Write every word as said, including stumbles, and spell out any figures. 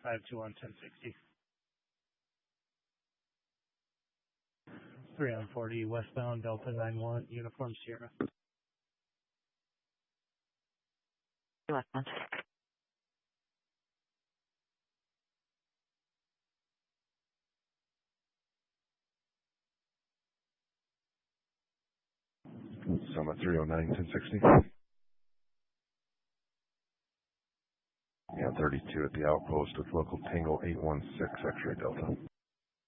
five two one, ten sixty. three on forty, westbound, Delta nine one, Uniform Sierra. Westbound. Summit three oh nine, ten sixty. Yeah, thirty-two at the outpost with local Tango eight one six, X-ray Delta.